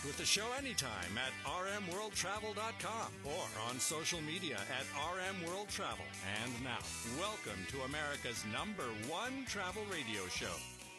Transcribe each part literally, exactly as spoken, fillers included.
with the show anytime at r m world travel dot com or on social media at R M World Travel. And now, welcome to America's number one travel radio show.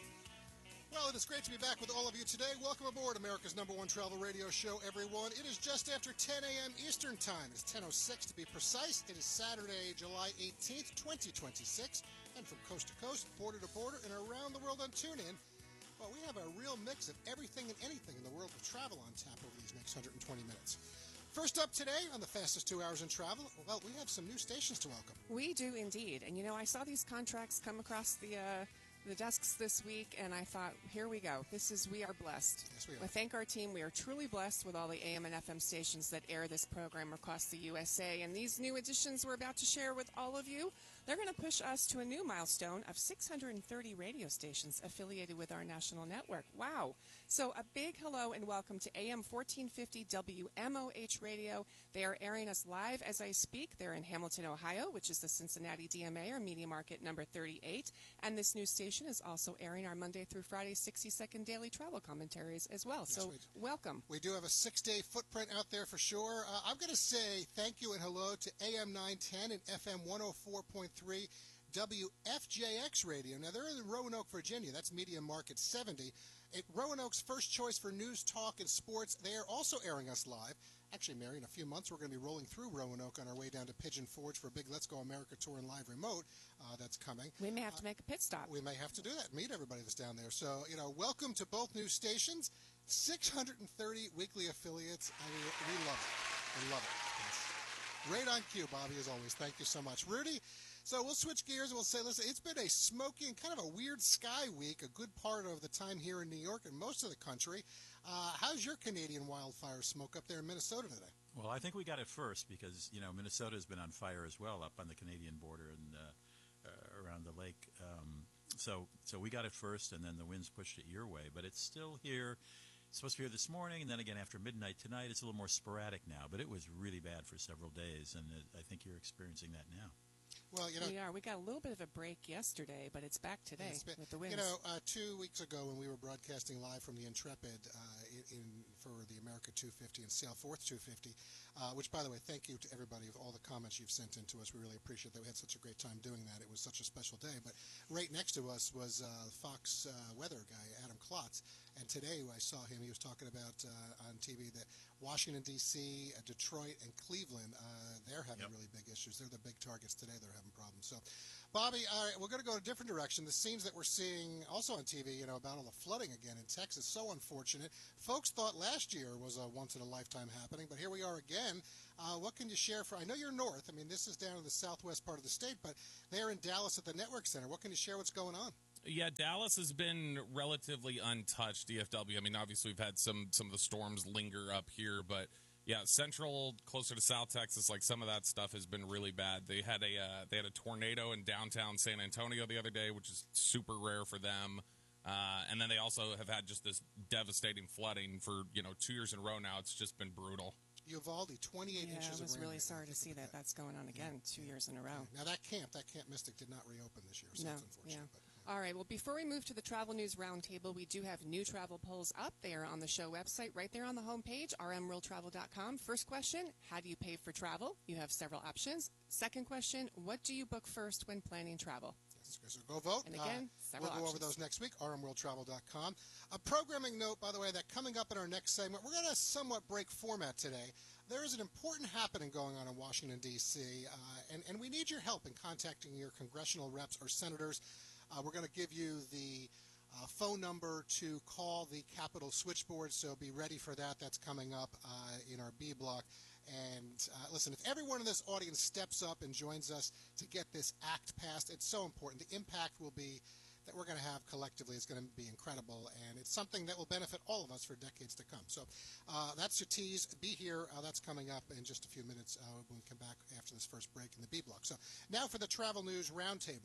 Well, it is great to be back with all of you today. Welcome aboard America's number one travel radio show, everyone. It is just after ten a.m. Eastern Time. It's ten oh six to be precise. It is Saturday, July eighteenth, twenty twenty-six. And from coast to coast, border to border, and around the world on TuneIn, well, we have a real mix of everything and anything in the world of travel on tap over these next one hundred twenty minutes. First up today on the fastest two hours in travel, well, we have some new stations to welcome. We do indeed. And, you know, I saw these contracts come across the uh, the desks this week, and I thought, here we go. This is We Are Blessed. Yes, we are. I thank our team. We are truly blessed with all the A M and F M stations that air this program across the U S A. And these new additions we're about to share with all of you, they're going to push us to a new milestone of six hundred thirty radio stations affiliated with our national network. Wow. So a big hello and welcome to A M fourteen fifty W M O H Radio. They are airing us live as I speak. They're in Hamilton, Ohio, which is the Cincinnati D M A, or Media Market number thirty-eight. And this new station is also airing our Monday through Friday sixty-second daily travel commentaries as well. Yes, so we welcome. We do have a six-day footprint out there for sure. Uh, I'm going to say thank you and hello to A M nine ten and F M one oh four point three W F J X Radio. Now, they're in Roanoke, Virginia. That's Media Market seventy. It, Roanoke's first choice for news, talk, and sports. They are also airing us live. Actually, Mary, in a few months, we're going to be rolling through Roanoke on our way down to Pigeon Forge for a big Let's Go America tour and live remote uh, that's coming. We may have uh, to make a pit stop. We may have to do that, meet everybody that's down there. So, you know, welcome to both new stations. six hundred thirty weekly affiliates. I mean, we love it. We love it. Yes. Right on cue, Bobby, as always. Thank you so much. Rudy, so we'll switch gears and we'll say, listen, it's been a smoky and kind of a weird sky week, a good part of the time here in New York and most of the country. Uh, how's your Canadian wildfire smoke up there in Minnesota today? Well, I think we got it first because, you know, Minnesota has been on fire as well up on the Canadian border and uh, uh, around the lake. Um, so so we got it first, and then the winds pushed it your way. But it's still here. It's supposed to be here this morning, and then again after midnight tonight. It's a little more sporadic now, but it was really bad for several days, and it, I think you're experiencing that now. Well, you know, we are. We got a little bit of a break yesterday, but it's back today it's been, with the winds. You know, uh, two weeks ago when we were broadcasting live from the Intrepid uh, in, in for the America two fifty and Sailforth two fifty, uh, which, by the way, thank you to everybody for all the comments you've sent in to us. We really appreciate that. We had such a great time doing that. It was such a special day. But right next to us was uh, Fox uh, weather guy, Adam Klotz. And today I saw him. He was talking about uh, on T V that Washington, D C, uh, Detroit, and Cleveland, uh, they're having Yep. really big issues. They're the big targets today. They're having problems. So, Bobby, all right, we're going to go a different direction. The scenes that we're seeing also on T V, you know, about all the flooding again in Texas, so unfortunate. Folks thought last year was a once-in-a-lifetime happening, but here we are again. Uh, what can you share for, I know you're north. I mean, this is down in the southwest part of the state, but they're in Dallas at the Network Center. What can you share what's going on? Yeah, Dallas has been relatively untouched, D F W. I mean, obviously we've had some, some of the storms linger up here, but yeah, central, closer to South Texas, like some of that stuff has been really bad. They had a uh, they had a tornado in downtown San Antonio the other day, which is super rare for them. Uh, and then they also have had just this devastating flooding for, you know, two years in a row now. It's just been brutal. Uvalde, twenty-eight yeah, inches of rain. I was really right sorry now. to see that. That's going on again, two years in a row. Now, that camp, that Camp Mystic did not reopen this year, so No, that's unfortunate. yeah. But, All right, well, before we move to the Travel News Roundtable, we do have new travel polls up there on the show website, right there on the homepage, r m world travel dot com. First question, how do you pay for travel? You have several options. Second question, what do you book first when planning travel? So go vote. And again, uh, several we'll go over options. those next week, r m world travel dot com. A programming note, by the way, that coming up in our next segment, we're going to somewhat break format today. There is an important happening going on in Washington, D C, uh, and, and we need your help in contacting your congressional reps or senators. Uh, we're going to give you the uh, phone number to call the Capitol switchboard, so be ready for that. That's coming up uh, in our B block. And uh, listen, if everyone in this audience steps up and joins us to get this act passed, it's so important. The impact will be that we're going to have collectively is going to be incredible, and it's something that will benefit all of us for decades to come. So uh, that's your tease. Be here. Uh, that's coming up in just a few minutes uh, when we come back after this first break in the B block. So now for the Travel News Roundtable.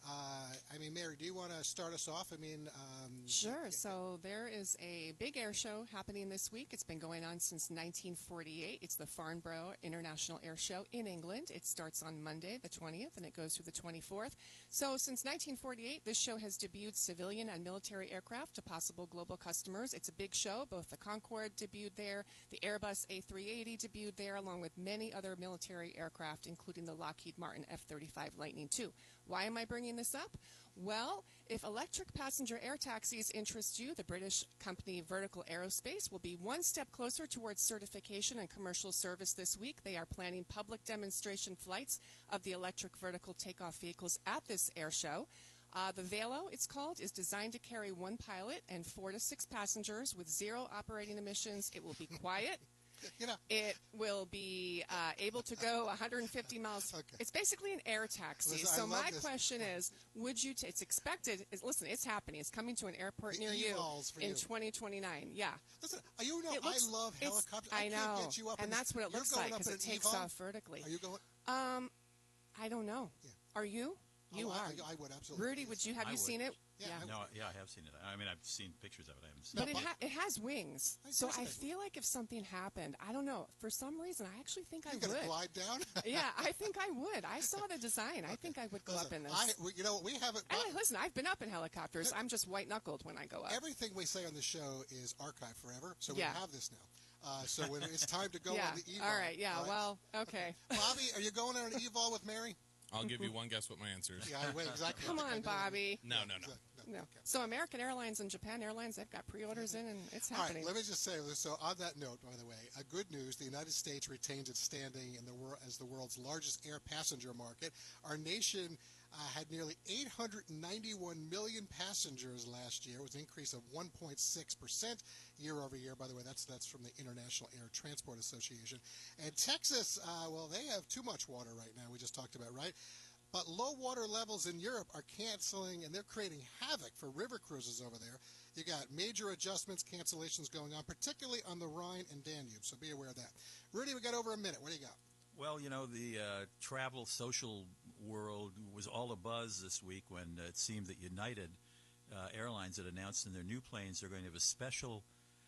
Uh, I mean, Mary, do you want to start us off? I mean, um, Sure. So there is a big air show happening this week. It's been going on since nineteen forty-eight. It's the Farnborough International Air Show in England. It starts on Monday, the twentieth, and it goes through the twenty-fourth. So since nineteen forty-eight, this show has debuted civilian and military aircraft to possible global customers. It's a big show. Both the Concorde debuted there, the Airbus A three eighty debuted there, along with many other military aircraft, including the Lockheed Martin F thirty-five Lightning two. Why am I bringing this up? Well, if electric passenger air taxis interest you, the British company Vertical Aerospace will be one step closer towards certification and commercial service this week. They are planning public demonstration flights of the electric vertical takeoff vehicles at this air show. Uh, the Velo, it's called, is designed to carry one pilot and four to six passengers with zero operating emissions. It will be quiet. You know, It will be uh, able to go one hundred fifty miles. Okay. It's basically an air taxi. Listen, I so love my this. question is, would you? T- it's expected. Is, listen, it's happening. It's coming to an airport The near you E-vols for in you. twenty twenty-nine. Yeah, listen, you know, It looks- I love it's- helicopters. I know, can't get you up in and this- that's what it You're looks going like up because in it an takes E-vol? off vertically. Are you going? Um, I don't know. Yeah. Are you? You Oh, are. I, I would absolutely. Rudy, would you have I you would. seen it? Yeah, I No, yeah, I have seen it. I mean, I've seen pictures of it. I haven't seen But it. it, ha- it has wings. Of So course it I has feel like if something happened, I don't know, for some reason, I actually think I You're going to would. glide down? Yeah, I think I would. I saw the design. I think I would go Listen, up in this. I, we- you know, we haven't. And I- listen, I've been up in helicopters. I'm just white-knuckled when I go up. Everything we say on the show is archived forever, so we Yeah. have this now. Uh, so when it's time to go yeah. on the E-vol. All right. Yeah. all right? Well. Okay. Bobby, are you going on an E-vol with Mary? I'll give you one guess what my answer is. Yeah, I wait, exactly. Come I on, know. Bobby. No, no, no. Exactly. No. Okay. So American Airlines and Japan Airlines, they've got pre-orders in, and it's All right, happening. let me just say, so on that note, by the way, a good news, the United States retains its standing in the world as the world's largest air passenger market. Our nation uh, had nearly eight hundred ninety-one million passengers last year. It was an increase of one point six percent year over year. By the way, that's that's from the International Air Transport Association. And Texas, uh, well, they have too much water right now, we just talked about, right? But low water levels in Europe are canceling, and they're creating havoc for river cruises over there. You got major adjustments, cancellations going on, particularly on the Rhine and Danube, so be aware of that. Rudy, we got over a minute. What do you got? Well, you know, the uh, travel social world was all abuzz this week when uh, it seemed that United uh, Airlines had announced in their new planes they're going to have a special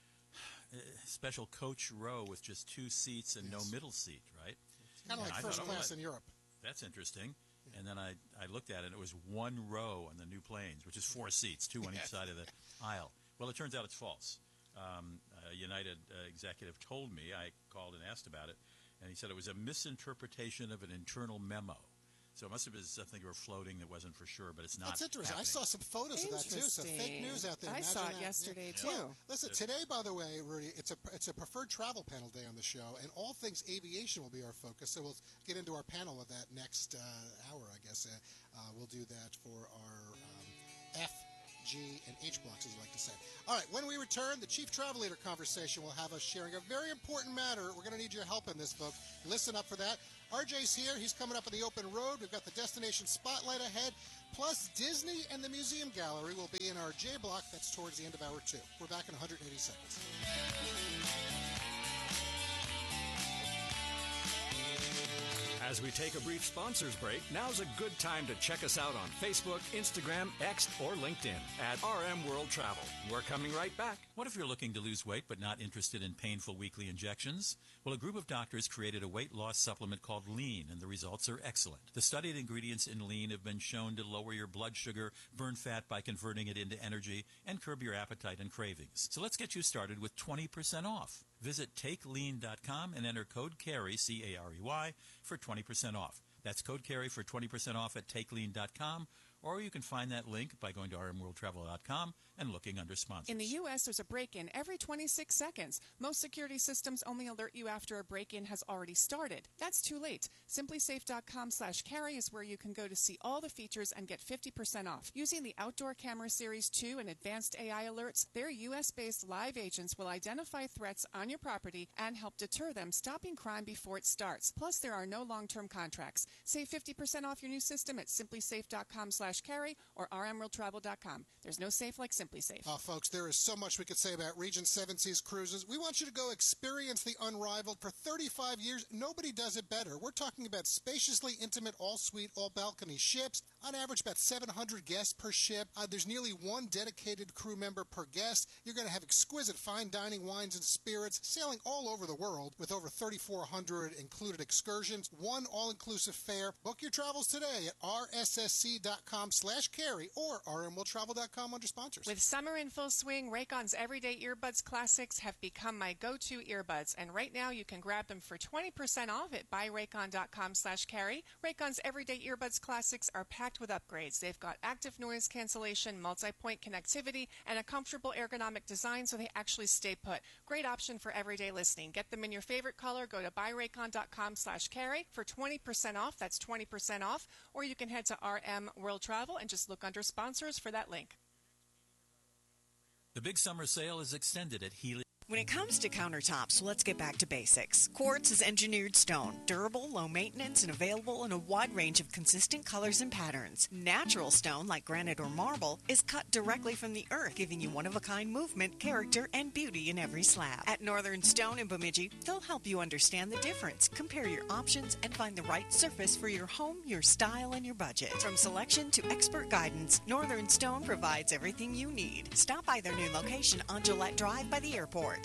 uh, special coach row with just two seats and Yes. no middle seat, right? Kind of And like I first thought, oh, class that- in Europe. That's interesting. And then I, I looked at it, and it was one row on the new planes, which is four seats, two on each side of the aisle. Well, it turns out it's false. Um, a United uh, executive told me, I called and asked about it, and he said it was a misinterpretation of an internal memo. So it must have been something you were floating that wasn't for sure, but it's not. That's interesting. I happening. saw some photos of that too. So fake Interesting. news out there. I Imagine saw it that. yesterday, Yeah. too. Well, listen, today, by the way, Rudy, it's a it's a preferred travel panel day on the show, and all things aviation will be our focus. So we'll get into our panel of that next uh, hour, I guess. Uh, uh, we'll do that for our um, F, G, and H blocks, as we like to say. All right, when we return, the Chief Travel Leader conversation will have us sharing a very important matter. We're going to need your help in this, folks. Listen up for that. R J's here. He's coming up on the open road. We've got the destination spotlight ahead. Plus, Disney and the Museum Gallery will be in our J block. That's towards the end of hour two. We're back in one hundred eighty seconds. As we take a brief sponsors break, now's a good time to check us out on Facebook, Instagram, X, or LinkedIn at R M World Travel. We're coming right back. What if you're looking to lose weight but not interested in painful weekly injections? Well, a group of doctors created a weight loss supplement called Lean, and the results are excellent. The studied ingredients in Lean have been shown to lower your blood sugar, burn fat by converting it into energy, and curb your appetite and cravings. So let's get you started with twenty percent off. Visit take lean dot com and enter code CARRY, C A R E Y, for twenty percent off. That's code CARRY for twenty percent off at take lean dot com, or you can find that link by going to r m world travel dot com and looking under sponsors. In the U S, there's a break-in every twenty-six seconds. Most security systems only alert you after a break-in has already started. That's too late. simply safe dot com slash carry is where you can go to see all the features and get fifty percent off. Using the Outdoor Camera Series two and advanced A I alerts, their U S-based live agents will identify threats on your property and help deter them, stopping crime before it starts. Plus, there are no long-term contracts. Save fifty percent off your new system at simply safe dot com slash carry or r m world travel dot com. There's no safe like Simply. Simply Safe. Oh, folks, there is so much we could say about Regent Seven Seas Cruises. We want you to go experience the unrivaled. For thirty-five years, nobody does it better. We're talking about spaciously intimate, all-suite, all-balcony ships. On average, about seven hundred guests per ship. Uh, there's nearly one dedicated crew member per guest. You're going to have exquisite fine dining wines and spirits, sailing all over the world with over thirty-four hundred included excursions, one all-inclusive fare. Book your travels today at r s s c dot com slash carry or r m world travel dot com under sponsors. With summer in full swing, Raycon's Everyday Earbuds Classics have become my go-to earbuds, and right now you can grab them for twenty percent off at buy raycon dot com slash carry. Raycon's Everyday Earbuds Classics are packed with upgrades. They've got active noise cancellation, multi-point connectivity, and a comfortable ergonomic design so they actually stay put. Great option for everyday listening. Get them in your favorite color. Go to buy raycon dot com slash carry for twenty percent off. That's twenty percent off. Or you can head to R M World Travel and just look under sponsors for that link. The big summer sale is extended at Healy. When it comes to countertops, let's get back to basics. Quartz is engineered stone, durable, low maintenance, and available in a wide range of consistent colors and patterns. Natural stone, like granite or marble, is cut directly from the earth, giving you one-of-a-kind movement, character, and beauty in every slab. At Northern Stone in Bemidji, they'll help you understand the difference, compare your options, and find the right surface for your home, your style, and your budget. From selection to expert guidance, Northern Stone provides everything you need. Stop by their new location on Gillette Drive by the airport.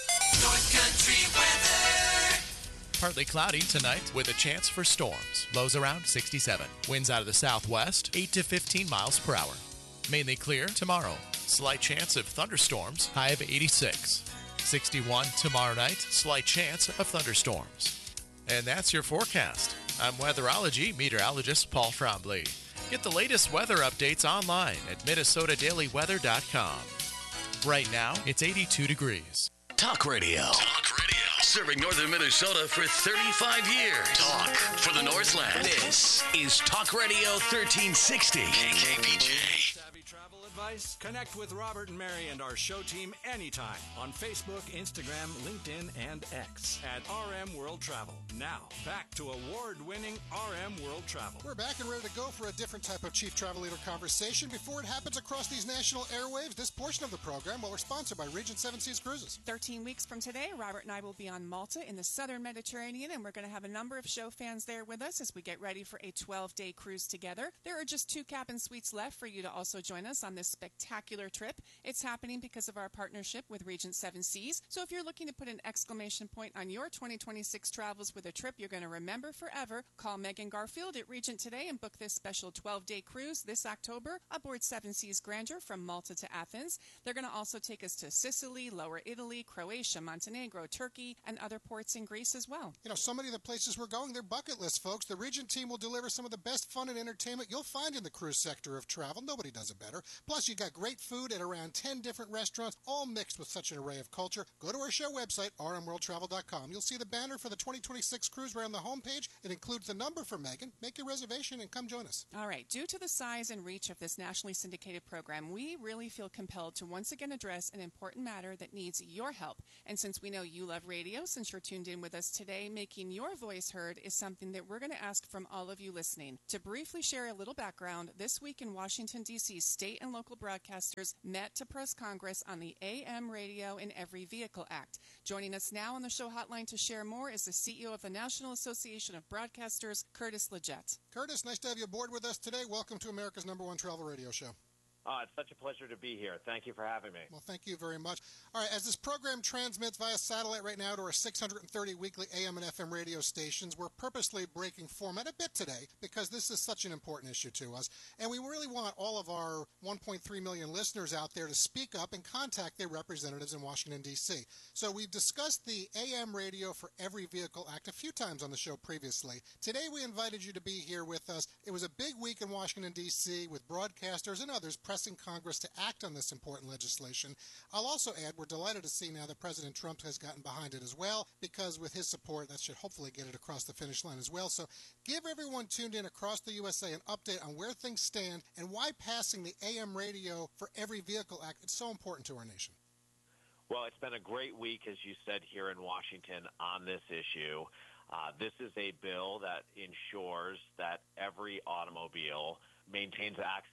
North Country weather. Partly cloudy tonight with a chance for storms. Lows around sixty-seven. Winds out of the southwest, eight to fifteen miles per hour. Mainly clear tomorrow. Slight chance of thunderstorms, high of eighty-six. sixty-one tomorrow night, slight chance of thunderstorms. And that's your forecast. I'm weatherology meteorologist Paul Frombley. Get the latest weather updates online at minnesota daily weather dot com. Right now, it's eighty-two degrees. Talk Radio. Talk Radio. Serving northern Minnesota for thirty-five years. Talk for the Northland. This is Talk Radio thirteen sixty. K K P J. Savvy travel advice? Connect with Robert and Mary and our show team anytime on Facebook, Instagram, LinkedIn, and X at R M World Travel. Now, back to award-winning R M World Travel. We're back and ready to go for a different type of Chief Travel Leader conversation. Before it happens across these national airwaves, this portion of the program, well, we're sponsored by Regent Seven Seas Cruises. thirteen weeks from today, Robert and I will be on Malta in the southern Mediterranean, and we're going to have a number of show fans there with us as we get ready for a twelve-day cruise together. There are just two cabin suites left for you to also join us on this spectacular trip. It's happening because of our partnership with Regent Seven Seas. So if you're looking to put an exclamation point on your twenty twenty-six travels with a trip you're going to remember forever, call Megan Garfield at Regent today and book this special twelve-day cruise this October aboard Seven Seas Grandeur from Malta to Athens. They're going to also take us to Sicily, Lower Italy, Croatia, Montenegro, Turkey, and other ports in Greece as well. You know, so many of the places we're going, they're bucket list, folks. The Regent team will deliver some of the best fun and entertainment you'll find in the cruise sector of travel. Nobody does it better. Plus, you got great food at around ten different restaurants, all mixed with such an array of culture. Go to our show website, r m world travel dot com. You'll see the banner for the twenty twenty-six cruise right on the homepage. It includes the number for Megan. Make your reservation and come join us. All right. Due to the size and reach of this nationally syndicated program, we really feel compelled to once again address an important matter that needs your help. And since we know you love radio, since you're tuned in with us today, making your voice heard is something that we're going to ask from all of you listening. To briefly share a little background, this week in Washington, D C, state and local broadcasters met to press Congress on the A M Radio in Every Vehicle Act. Joining us now on the show hotline to share more is the C E O of the National Association of Broadcasters, Curtis Leggett. Curtis, nice to have you aboard with us today. Welcome to America's number one travel radio show. Oh, it's such a pleasure to be here. Thank you for having me. Well, thank you very much. All right, as this program transmits via satellite right now to our six hundred thirty weekly A M and F M radio stations, we're purposely breaking format a bit today because this is such an important issue to us. And we really want all of our one point three million listeners out there to speak up and contact their representatives in Washington, D C. So we've discussed the A M Radio for Every Vehicle Act a few times on the show previously. Today we invited you to be here with us. It was a big week in Washington, D C with broadcasters and others pressing Congress to act on this important legislation. I'll also add we're delighted to see now that President Trump has gotten behind it as well, because with his support that should hopefully get it across the finish line as well. So give everyone tuned in across the U S A an update on where things stand and why passing the A M Radio for Every Vehicle Act is so important to our nation. Well, it's been a great week, as you said, here in Washington on this issue. Uh, this is a bill that ensures that every automobile maintains access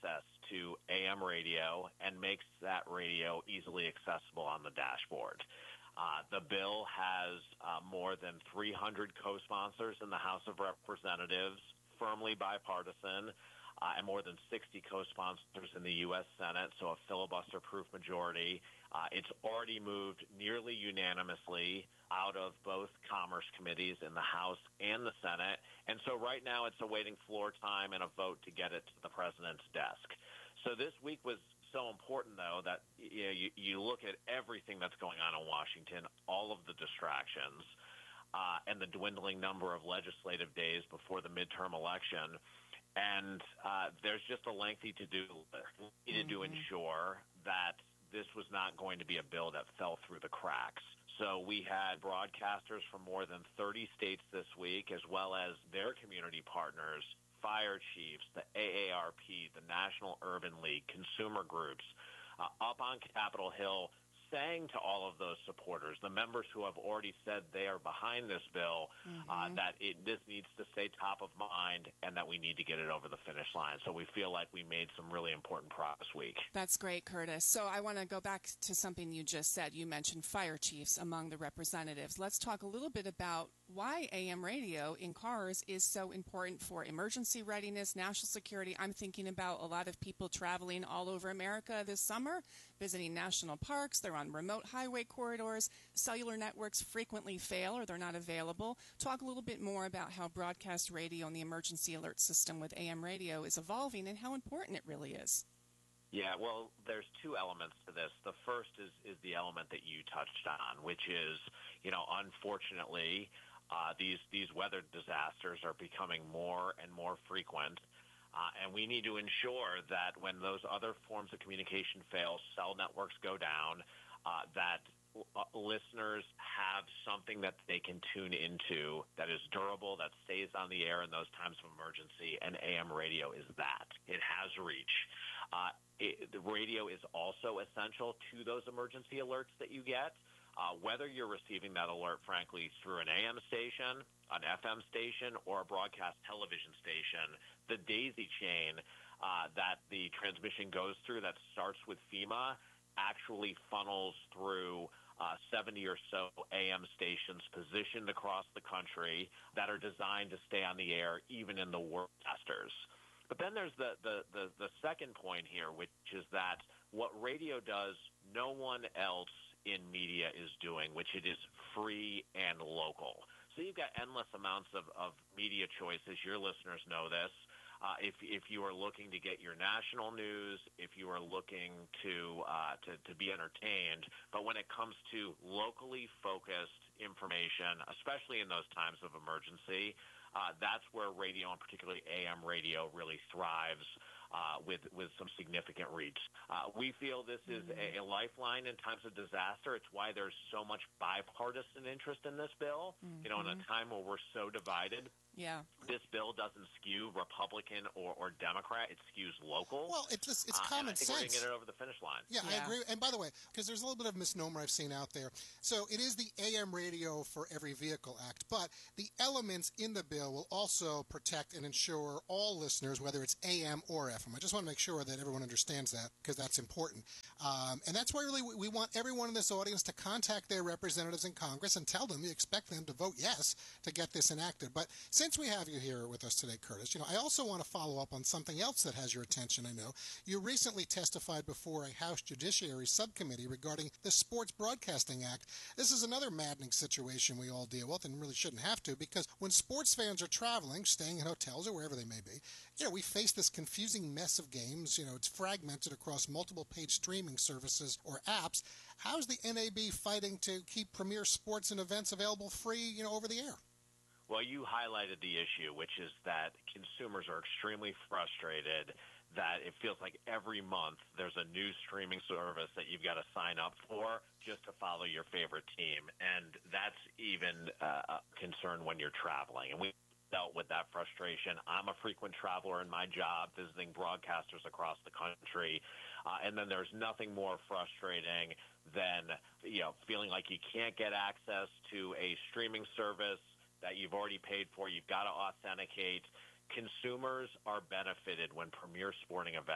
to A M radio and makes that radio easily accessible on the dashboard. Uh, the bill has uh, more than three hundred co-sponsors in the House of Representatives, firmly bipartisan, uh, and more than sixty co-sponsors in the U S Senate, so a filibuster-proof majority. Uh, it's already moved nearly unanimously out of both Commerce committees in the House and the Senate, and so right now it's awaiting floor time and a vote to get it to the president's desk. So this week was so important, though, that you know, you, you look at everything that's going on in Washington, all of the distractions, uh, and the dwindling number of legislative days before the midterm election, and uh, there's just a lengthy to-do list. We needed mm-hmm. to ensure that this was not going to be a bill that fell through the cracks. So we had broadcasters from more than thirty states this week, as well as their community partners, fire chiefs, the A A R P, the National Urban League, consumer groups, uh, up on Capitol Hill, saying to all of those supporters, the members who have already said they are behind this bill, mm-hmm. uh, that it, this needs to stay top of mind and that we need to get it over the finish line. So we feel like we made some really important progress this week. That's great, Curtis. So I want to go back to something you just said. You mentioned fire chiefs among the representatives. Let's talk a little bit about why A M radio in cars is so important for emergency readiness, national security. I'm thinking about a lot of people traveling all over America this summer, visiting national parks. They're on remote highway corridors. Cellular networks frequently fail or they're not available. Talk a little bit more about how broadcast radio and the emergency alert system with A M radio is evolving and how important it really is. Yeah, well, there's two elements to this. The first is, is the element that you touched on, which is, you know, unfortunately, uh, these, these weather disasters are becoming more and more frequent. Uh, and we need to ensure that when those other forms of communication fail, cell networks go down, uh, that uh, listeners have something that they can tune into that is durable, that stays on the air in those times of emergency, and A M radio is that. It has reach. Uh, it, the radio is also essential to those emergency alerts that you get. Uh, whether you're receiving that alert, frankly, through an A M station, an F M station, or a broadcast television station, the daisy chain uh, that the transmission goes through that starts with FEMA actually funnels through uh, seventy or so A M stations positioned across the country that are designed to stay on the air even in the worst disasters. But then there's the, the, the, the second point here, which is that what radio does, no one else in media is doing, which it is free and local. So you've got endless amounts of, of media choices. Your listeners know this. Uh, if if you are looking to get your national news, if you are looking to, uh, to to be entertained, but when it comes to locally focused information, especially in those times of emergency, uh, that's where radio, and particularly A M radio, really thrives. Uh, with with some significant reach. Uh, we feel this is a, a lifeline in times of disaster. It's why there's so much bipartisan interest in this bill. Mm-hmm. You know, in a time where we're so divided, yeah, this bill doesn't skew Republican or, or Democrat. It skews local. Well, it's it's uh, common and I think sense. We're going to get it over the finish line. Yeah, yeah, I agree. And by the way, because there's a little bit of misnomer I've seen out there. So it is the A M Radio for Every Vehicle Act, but the elements in the bill will also protect and ensure all listeners, whether it's A M or F M. I just want to make sure that everyone understands that because that's important. Um, and that's why really we, we want everyone in this audience to contact their representatives in Congress and tell them you expect them to vote yes to get this enacted. But since we have you here with us today, Curtis, you know, I also want to follow up on something else that has your attention. I know you recently testified before a House Judiciary Subcommittee regarding the Sports Broadcasting Act. This is another maddening situation we all deal with and really shouldn't have to, because when sports fans are traveling, staying in hotels or wherever they may be, you know, we face this confusing mess of games. You know, it's fragmented across multiple paid streaming services or apps. How's the N A B fighting to keep premier sports and events available free, you know, over the air? Well, you highlighted the issue, which is that consumers are extremely frustrated that it feels like every month there's a new streaming service that you've got to sign up for just to follow your favorite team. And that's even uh, a concern when you're traveling. And we dealt with that frustration. I'm a frequent traveler in my job, visiting broadcasters across the country. Uh, and then there's nothing more frustrating than, you know, feeling like you can't get access to a streaming service that you've already paid for. You've got to authenticate. Consumers are benefited when premier sporting events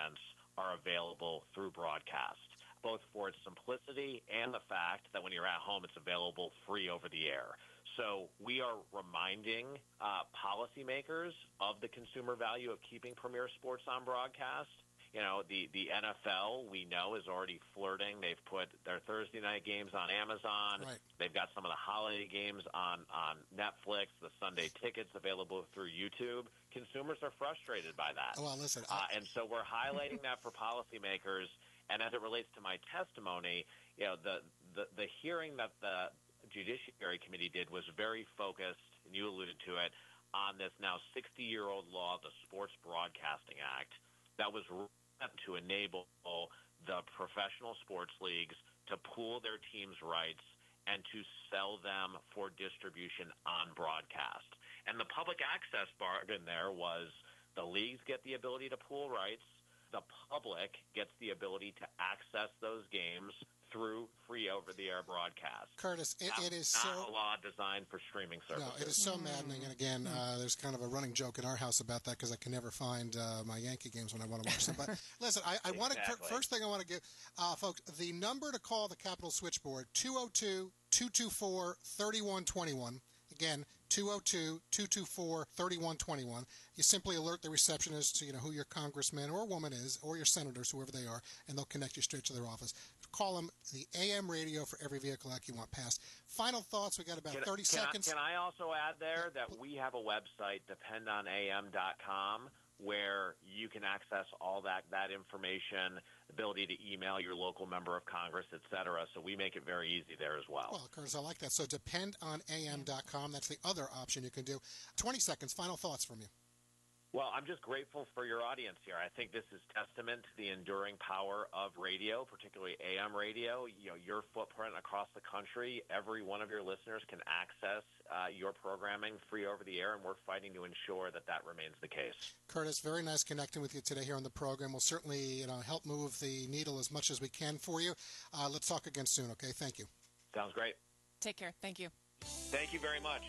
are available through broadcast, both for its simplicity and the fact that when you're at home, it's available free over the air. So we are reminding uh, policymakers of the consumer value of keeping premier sports on broadcast. You know, the, the N F L, we know, is already flirting. They've put their Thursday night games on Amazon. Right. They've got some of the holiday games on, on Netflix, the Sunday tickets available through YouTube. Consumers are frustrated by that. Well, listen. Uh, and so we're highlighting that for policymakers. And as it relates to my testimony, you know, the, the, the hearing that the Judiciary Committee did was very focused, and you alluded to it, on this now sixty-year-old law, the Sports Broadcasting Act, that was to enable the professional sports leagues to pool their teams' rights and to sell them for distribution on broadcast. And the public access bargain there was the leagues get the ability to pool rights, the public gets the ability to access those games through free over-the-air broadcast. Curtis, it, not, it is not so... a law designed for streaming services. No, it is so maddening. And again, uh, there's kind of a running joke in our house about that because I can never find uh, my Yankee games when I want to watch them. But listen, I, I exactly. want to first thing I want to give, uh, folks, the number to call the Capitol switchboard, two oh two, two two four, three one two one. Again, two oh two, two two four, three one two one. You simply alert the receptionist to, you know, who your congressman or woman is, or your senators, whoever they are, and they'll connect you straight to their office. Call them the A M radio for every vehicle act you want passed. Final thoughts. We got about can, thirty can seconds. I, can I also add there that we have a website, depend on A M dot com, where you can access all that, that information, ability to email your local member of Congress, et cetera. So we make it very easy there as well. Well, Curtis, I like that. So depend on A M dot com. That's the other option you can do. twenty seconds. Final thoughts from you. Well, I'm just grateful for your audience here. I think this is testament to the enduring power of radio, particularly A M radio. You know, your footprint across the country, every one of your listeners can access uh, your programming free over the air, and we're fighting to ensure that that remains the case. Curtis, very nice connecting with you today here on the program. We'll certainly, you know, help move the needle as much as we can for you. Uh, let's talk again soon, okay? Thank you. Sounds great. Take care. Thank you. Thank you very much.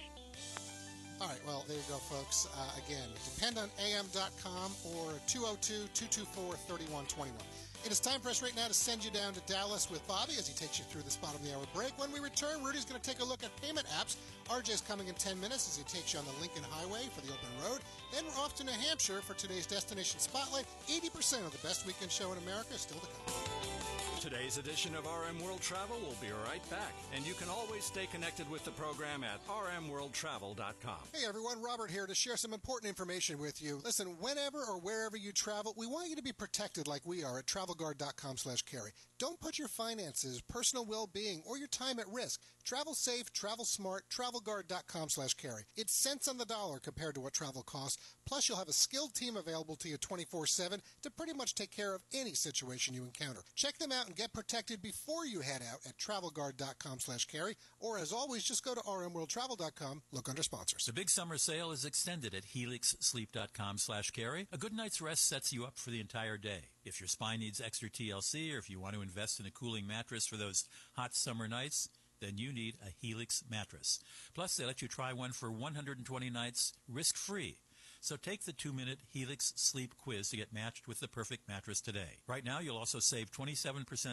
All right, well, there you go, folks. Uh, again, depend on A M dot com or two oh two, two two four, three one two one. It is time for us right now to send you down to Dallas with Bobby as he takes you through this bottom of the hour break. When we return, Rudy's going to take a look at payment apps. R J's coming in ten minutes as he takes you on the Lincoln Highway for the open road. Then we're off to New Hampshire for today's Destination Spotlight. eighty percent of the best weekend show in America is still to come. Today's edition of R M World Travel will be right back, and you can always stay connected with the program at r m world travel dot com. Hey everyone, Robert here to share some important information with you. Listen, whenever or wherever you travel, we want you to be protected like we are at travel guard dot com slash carry. Don't put your finances, personal well-being, or your time at risk. Travel safe, travel smart, travel guard dot com slash carry. It's cents on the dollar compared to what travel costs. Plus, you'll have a skilled team available to you twenty-four seven to pretty much take care of any situation you encounter. Check them out and get protected before you head out at travel guard dot com slash carry. Or as always, just go to r m world travel dot com, look under sponsors. The big summer sale is extended at helix sleep dot com slash carry. A good night's rest sets you up for the entire day. If your spine needs extra T L C or if you want to invest in a cooling mattress for those hot summer nights, then you need a Helix mattress. Plus, they let you try one for one hundred twenty nights risk-free. So take the two-minute Helix Sleep Quiz to get matched with the perfect mattress today. Right now, you'll also save twenty-seven percent